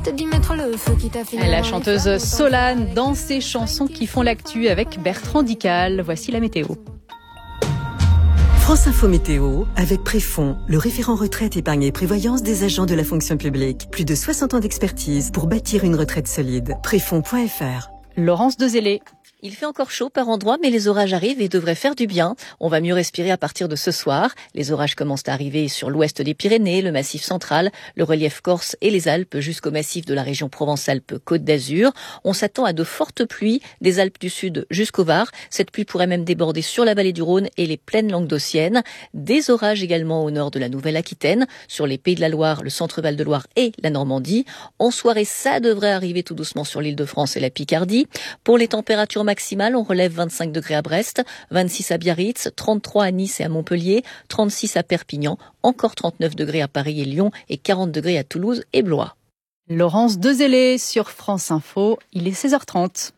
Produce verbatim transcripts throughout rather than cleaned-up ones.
te dit mettre le feu qui t'a fait. La chanteuse Solane dans ses chansons qui font l'actu avec Bertrand Dical. Voici la météo. France Info Météo, avec Préfond, le référent retraite, épargne et prévoyance des agents de la fonction publique. Plus de soixante ans d'expertise pour bâtir une retraite solide. Préfond point F R. Laurence Dezellé. Il fait encore chaud par endroits, mais les orages arrivent et devraient faire du bien. On va mieux respirer à partir de ce soir. Les orages commencent à arriver sur l'ouest des Pyrénées, le massif central, le relief corse et les Alpes, jusqu'au massif de la région Provence-Alpes-Côte d'Azur. On s'attend à de fortes pluies des Alpes du Sud jusqu'au Var. Cette pluie pourrait même déborder sur la vallée du Rhône et les plaines languedociennes. Des orages également au nord de la Nouvelle-Aquitaine, sur les Pays de la Loire, le centre-Val de Loire et la Normandie. En soirée, ça devrait arriver tout doucement sur l'Île-de-France et la Picardie. Pour les températures maximale, on relève vingt-cinq degrés à Brest, vingt-six à Biarritz, trente-trois à Nice et à Montpellier, trente-six à Perpignan, encore trente-neuf degrés à Paris et Lyon et quarante degrés à Toulouse et Blois. Laurence Dezellé sur France Info, il est seize heures trente.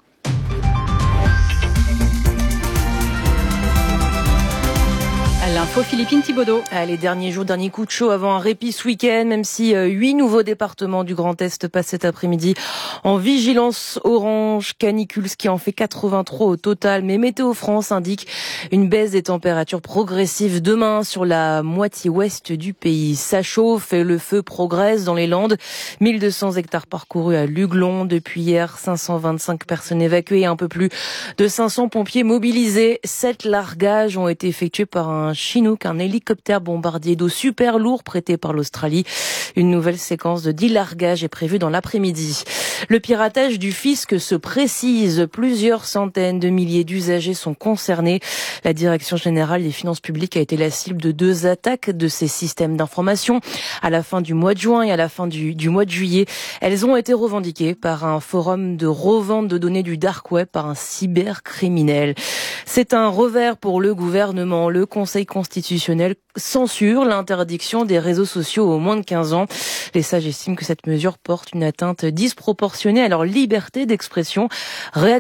L'info Philippine Thibaudot. Les derniers jours, dernier coup de chaud avant un répit ce week-end, même si huit nouveaux départements du Grand Est passent cet après-midi en vigilance orange canicule, ce qui en fait quatre-vingt-trois au total. Mais Météo France indique une baisse des températures progressives demain sur la moitié ouest du pays. Ça chauffe et le feu progresse dans les Landes. mille deux cents hectares parcourus à Luglon. Depuis hier, cinq cent vingt-cinq personnes évacuées et un peu plus de cinq cents pompiers mobilisés. Sept largages ont été effectués par un Chinook, un hélicoptère bombardier d'eau super lourd prêté par l'Australie. Une nouvelle séquence de dix largages est prévue dans l'après-midi. Le piratage du fisc se précise. Plusieurs centaines de milliers d'usagers sont concernés. La Direction générale des finances publiques a été la cible de deux attaques de ces systèmes d'information à la fin du mois de juin et à la fin du, du mois de juillet. Elles ont été revendiquées par un forum de revente de données du dark web par un cybercriminel. C'est un revers pour le gouvernement. Le Conseil constitutionnel censure l'interdiction des réseaux sociaux aux moins de quinze ans. Les sages estiment que cette mesure porte une atteinte disproportionnée à leur liberté d'expression.